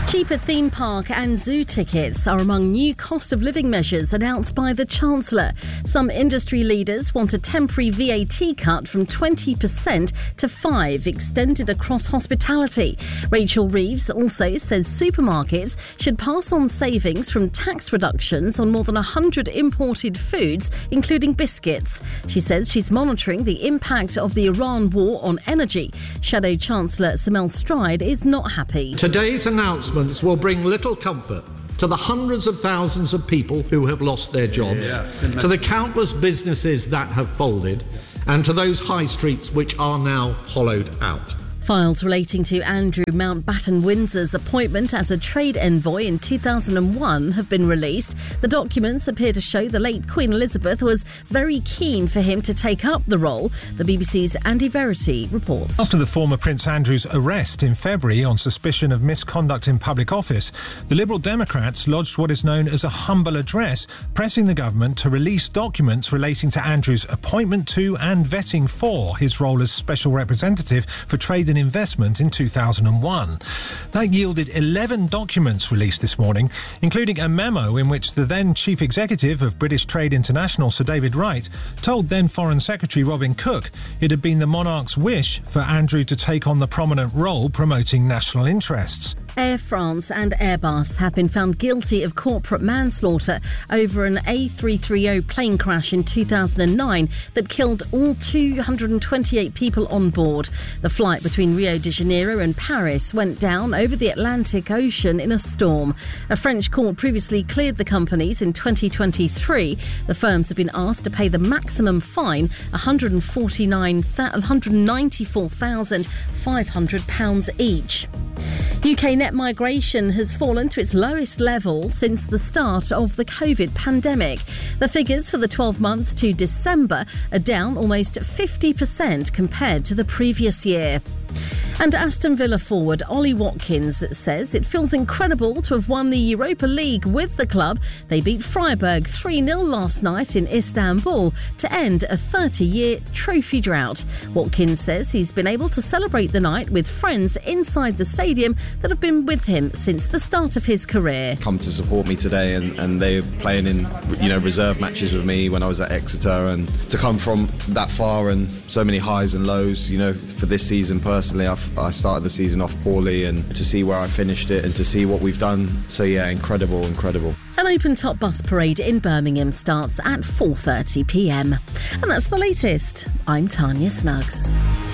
Cheaper theme park and zoo tickets are among new cost of living measures announced by the Chancellor. Some industry leaders want a temporary VAT cut from 20% to 5%, extended across hospitality. Rachel Reeves also says supermarkets should pass on savings from tax reductions on more than 100 imported foods, including biscuits. She says she's monitoring the impact of the Iran war on energy. Shadow Chancellor Samel Stride is not happy. Today's announcements will bring little comfort to the hundreds of thousands of people who have lost their jobs, to the countless businesses that have folded, and to those high streets which are now hollowed out. Files relating to Andrew Mountbatten-Windsor's appointment as a trade envoy in 2001 have been released. The documents appear to show the late Queen Elizabeth was very keen for him to take up the role. The BBC's Andy Verity reports. After the former Prince Andrew's arrest in February on suspicion of misconduct in public office, the Liberal Democrats lodged what is known as a humble address, pressing the government to release documents relating to Andrew's appointment to and vetting for his role as Special Representative for Trade and Investment in 2001. That yielded 11 documents released this morning, including a memo in which the then Chief Executive of British Trade International, Sir David Wright, told then Foreign Secretary Robin Cook it had been the monarch's wish for Andrew to take on the prominent role promoting national interests. Air France and Airbus have been found guilty of corporate manslaughter over an A330 plane crash in 2009 that killed all 228 people on board. The flight between Rio de Janeiro and Paris went down over the Atlantic Ocean in a storm. A French court previously cleared the companies in 2023. The firms have been asked to pay the maximum fine, £194,500 each. UK net migration has fallen to its lowest level since the start of the COVID pandemic. The figures for the 12 months to December are down almost 50% compared to the previous year. And Aston Villa forward Ollie Watkins says it feels incredible to have won the Europa League with the club. They beat Freiburg 3-0 last night in Istanbul to end a 30-year trophy drought. Watkins says he's been able to celebrate the night with friends inside the stadium that have been with him since the start of his career. Come to support me today, and they're playing in reserve matches with me when I was at Exeter, and to come from that far and so many highs and lows, for this season personally, I started the season off poorly, and to see where I finished it and to see what we've done. So yeah, incredible. An open-top bus parade in Birmingham starts at 4:30 p.m. And that's the latest. I'm Tanya Snuggs.